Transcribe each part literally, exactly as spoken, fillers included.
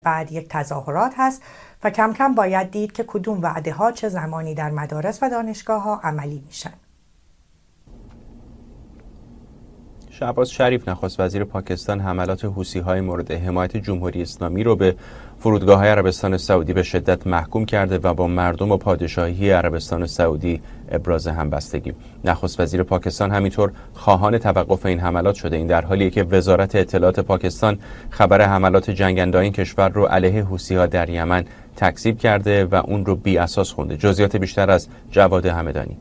بعد یک تظاهرات هست و کم کم باید دید که کدوم وعده ها چه زمانی در مدارس و دانشگاه ها عملی میشن. شهباز شریف نخست وزیر پاکستان حملات حوثی‌های مورد حمایت جمهوری اسلامی رو به فرودگاه‌های عربستان سعودی به شدت محکوم کرده و با مردم و پادشاهی عربستان سعودی ابراز همبستگی. نخست وزیر پاکستان همینطور خواهان توقف این حملات شده. این در حالیه که وزارت اطلاعات پاکستان خبر حملات جنگنده‌های این کشور رو علیه حوثی‌ها در یمن تکذیب کرده و اون رو بی اساس خونده. جزئیات بیشتر از جواد همدانی.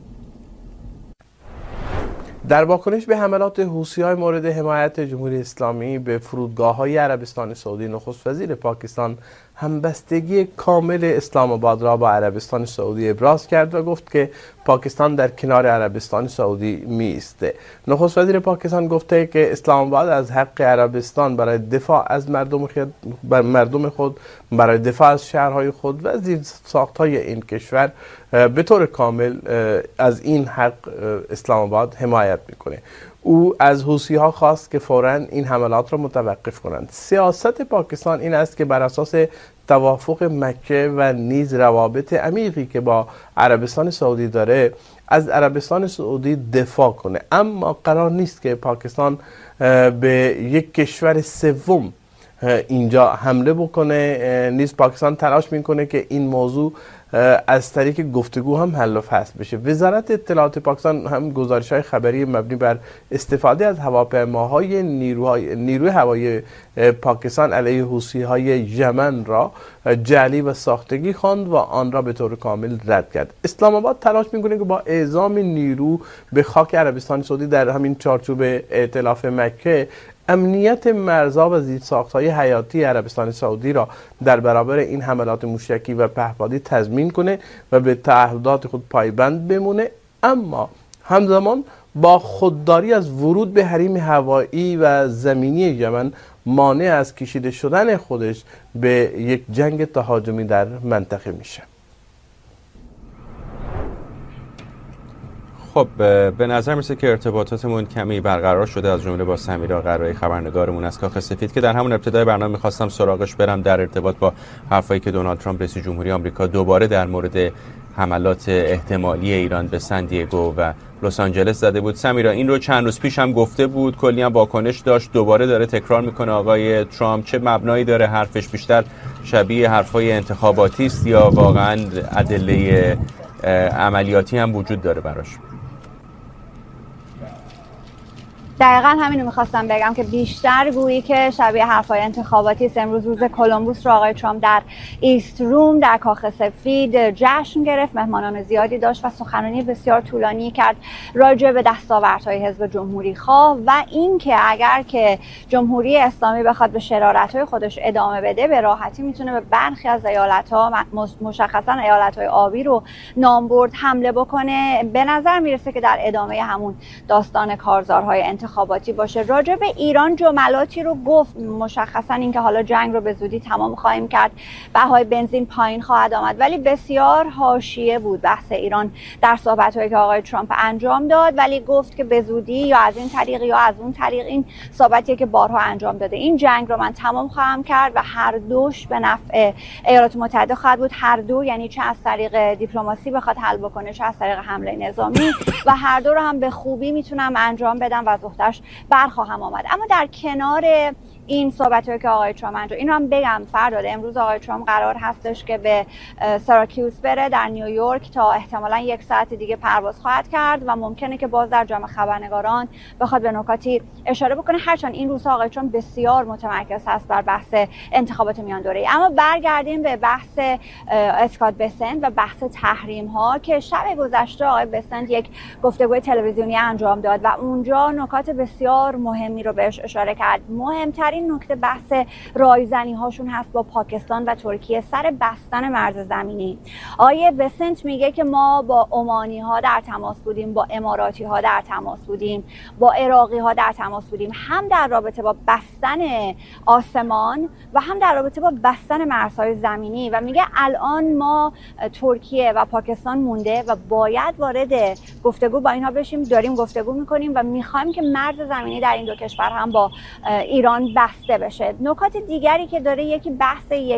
در واکنش به حملات حوثی‌های مورد حمایت جمهوری اسلامی به فرودگاه‌های عربستان سعودی، نخست وزیر پاکستان همبستگی کامل اسلام آباد را با عربستان سعودی ابراز کرد و گفت که پاکستان در کنار عربستان سعودی می ایسته. نخست وزیر پاکستان گفته که اسلام آباد از حق عربستان برای دفاع از مردم خود مردم خود برای دفاع از شهرهای خود و زیرساخت‌های این کشور به طور کامل از این حق اسلام آباد حمایت میکنه. او از حوثی‌ها خواست که فوراً این حملات را متوقف کنند. سیاست پاکستان این است که بر اساس توافق مکه و نیز روابط عمیقی که با عربستان سعودی داره از عربستان سعودی دفاع کنه، اما قرار نیست که پاکستان به یک کشور سوم اینجا حمله بکنه. نیز پاکستان تلاش میکنه که این موضوع از طریق گفتگو هم حل و فصل بشه. وزارت اطلاعات پاکستان هم گزارش‌های خبری مبنی بر استفاده از هواپیماهای نیروهای نیروی هوایی پاکستان علیه حوثی‌های یمن را جعلی و ساختگی خواند و آن را به طور کامل رد کرد. اسلام آباد تلاش می‌کنه که با اعزام نیرو به خاک عربستان سعودی در همین چارچوب ائتلاف مکه امنیت مرزها و زیرساخت‌های حیاتی عربستان سعودی را در برابر این حملات موشکی و پهپادی تضمین کنه و به تعهدات خود پایبند بمونه، اما همزمان با خودداری از ورود به حریم هوایی و زمینی یمن مانع از کشیده شدن خودش به یک جنگ تهاجمی در منطقه میشه. خب به نظر میسه که ارتباطاتمون کمی برقرار شده، از جمله با سمیرا قرایی خبرنگارمون از کاخ سفید که در همون ابتدای برنامه می‌خواستم سراغش برم در ارتباط با حرفایی که دونالد ترامپ رئیس جمهوری آمریکا دوباره در مورد حملات احتمالی ایران به سن دیگو و لس آنجلس زده بود. سمیرا این رو چند روز پیش هم گفته بود، کلی هم واکنش داشت، دوباره داره تکرار میکنه آقای ترامپ. چه مبنایی داره حرفش؟ بیشتر شبیه حرفای انتخاباتی است یا واقعا ادله عملیاتی هم وجود داره براش؟ دقیقا همین رو میخواستم بگم که بیشتر گویی که شبیه حرفای انتخاباتی است. امروز روز کلمبوس رو آقای ترامپ در ایست روم در کاخ سفید جشن گرفت، مهمانان زیادی داشت و سخنرانی بسیار طولانی کرد راجع به دستاوردهای حزب جمهوری خواه و اینکه اگر که جمهوری اسلامی بخواد به شرارت‌های خودش ادامه بده به راحتی میتونه به برخی از ایالت‌ها، مشخصا ایالت‌های آبی رو نام برد، حمله بکنه. به نظر میرسه که در ادامه همون داستان کارزارهای انتخاباتی انتخاباتی باشه. راجع به ایران جملاتی رو گفت، مشخصا اینکه حالا جنگ رو به زودی تمام خواهیم کرد، بهای بنزین پایین خواهد آمد، ولی بسیار حاشیه بود بحث ایران در صحبت‌هایی که آقای ترامپ انجام داد، ولی گفت که به زودی یا از این طریق یا از اون طریق، این صحبتیه که بارها انجام داده، این جنگ رو من تمام خواهم کرد و هر دوش به نفع ایالات متحده خواهد بود. هر دو یعنی چه از طریق دیپلماسی بخواد حل بکنه، چه از طریق حمله نظامی، و هر دو رو هم به خوبی میتونم انجام بدم و از برخواهم آمد. اما در کنار این صحبت‌هایی که آقای ترامپ انجام، این رو هم بگم فردا امروز آقای ترامپ قرار هستش که به سراکیوس بره در نیویورک تا احتمالاً یک ساعت دیگه پرواز خواهد کرد و ممکنه که باز در جمع خبرنگاران بخواد به نکاتی اشاره بکنه، هرچند این روزها آقای ترامپ بسیار متمرکز هست بر بحث انتخابات میان دوره‌ای. اما برگردیم به بحث اسکات بسنت و بحث تحریم ها که شب گذشته آقای بسنت یک گفتگوی تلویزیونی انجام داد و اونجا نکات بسیار مهمی رو بهش اشاره کرد. مهمترین این نکته بحث رایزنی هاشون هست با پاکستان و ترکیه سر بستن مرز زمینی. آقای بسنت میگه که ما با عمانی ها در تماس بودیم، با اماراتی ها در تماس بودیم، با عراقی ها در تماس بودیم، هم در رابطه با بستن آسمان و هم در رابطه با بستن مرزهای زمینی، و میگه الان ما ترکیه و پاکستان مونده و باید وارد گفتگو با اینها بشیم، داریم گفتگو میکنیم و میخوایم که مرز زمینی در این دو کشور هم با ایران بسته بشه. نکات دیگری که داره، یکی بحث